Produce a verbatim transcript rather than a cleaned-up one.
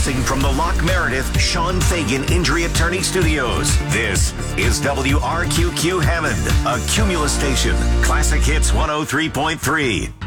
Broadcasting from the Loch Meredith Sean Fagan Injury Attorney Studios. This is W R Q Q Hammond, a Cumulus station. Classic Hits one oh three point three.